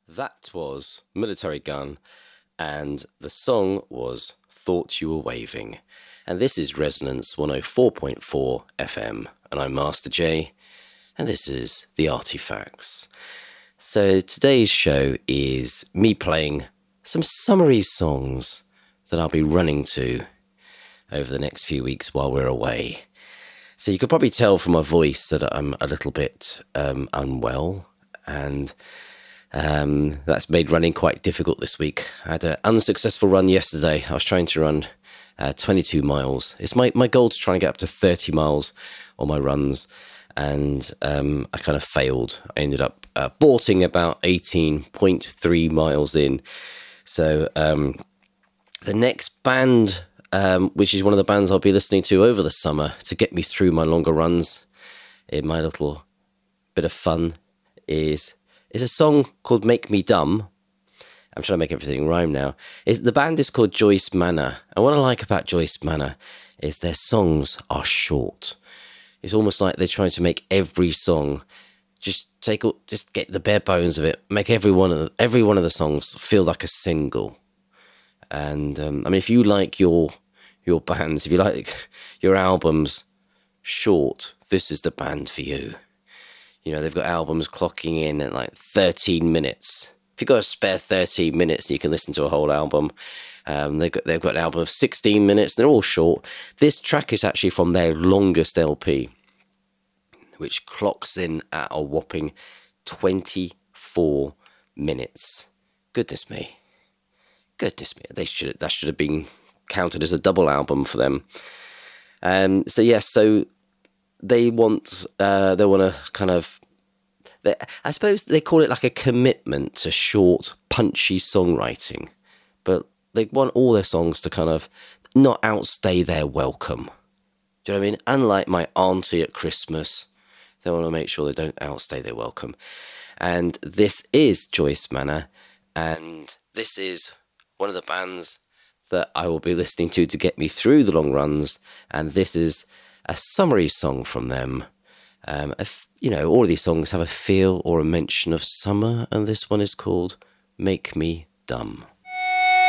That was Military Gun, and the song was Thought You Were Waving. And this is Resonance 104.4 FM, and I'm Master J, and this is The Artifacts. So today's show is me playing some summary songs that I'll be running to over the next few weeks while we're away. So you could probably tell from my voice that I'm a little bit unwell, and that's made running quite difficult this week. I had an unsuccessful run yesterday. I was trying to run 22 miles. It's my goal to try and get up to 30 miles on my runs, and I kind of failed. I ended up aborting about 18.3 miles in. So the next band, which is one of the bands I'll be listening to over the summer to get me through my longer runs in my little bit of fun, is a song called Make Me Dumb. I'm trying to make everything rhyme now. The band is called Joyce Manor. And what I like about Joyce Manor is their songs are short. It's almost like they're trying to make every song just get the bare bones of it, make every one of the songs feel like a single. And I mean, if you like your bands, if you like your albums short, this is the band for you. You know, they've got albums clocking in at like 13 minutes. If you've got a spare 13 minutes, you can listen to a whole album. They've got an album of 16 minutes. They're all short. This track is actually from their longest LP, which clocks in at a whopping 24 minutes. Goodness me. That should have been counted as a double album for them. So they want to kind of, I suppose they call it like a commitment to short, punchy songwriting, but they want all their songs to kind of not outstay their welcome. Do you know what I mean? Unlike my auntie at Christmas, they want to make sure they don't outstay their welcome. And this is Joyce Manor, and this is one of the bands that I will be listening to get me through the long runs, and this is a summary song from them. All of these songs have a feel or a mention of summer, and this one is called Make Me Dumb.